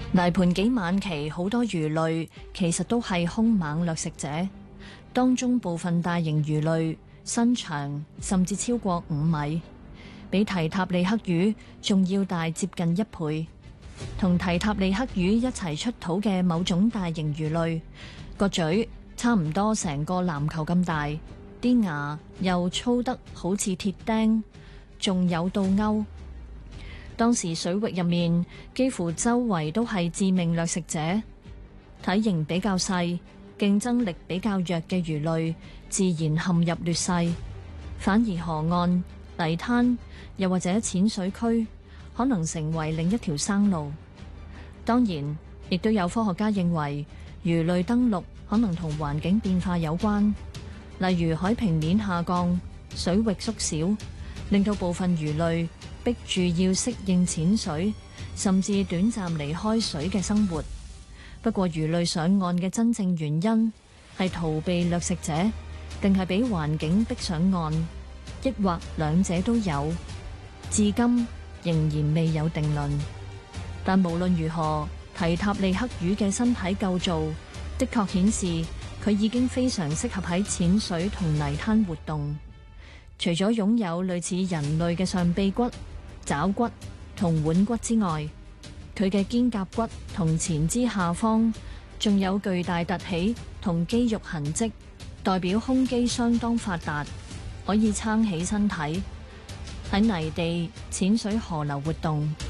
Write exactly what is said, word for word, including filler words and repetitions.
泥盆紀晚期好多魚類其實都係兇猛掠食者，當中部分大型魚類身長甚至超過五米，比提塔利克魚仲要大接近一倍。同提塔利克魚一齊出土嘅某種大型魚類，個嘴差唔多成個籃球咁大，啲牙又粗得好似鐵釘，仲有倒鈎。當時水域入面幾乎周圍都係致命掠食者，體型比較細、競爭力比較弱嘅魚類自然陷入劣勢，反而河岸、泥灘又或者淺水區可能成為另一條生路。當然，亦都有科學家認為魚類登陸可能同環境變化有關，例如海平面下降、水域縮小，令到部分魚類逼住要適應淺水，甚至短暫離開水嘅生活。不過魚類上岸嘅真正原因係逃避掠食者，定係俾環境逼上岸，抑或兩者都有，至今仍然未有定論。但無論如何，提塔利克魚嘅身體構造的確顯示佢已經非常適合喺淺水同泥灘活動。除咗擁有類似人類嘅上臂骨、爪骨同腕骨之外，佢嘅肩胛骨同前肢下方仲有巨大凸起同肌肉痕跡，代表胸肌相當發達，可以撐起身體，喺泥地、淺水河流活動。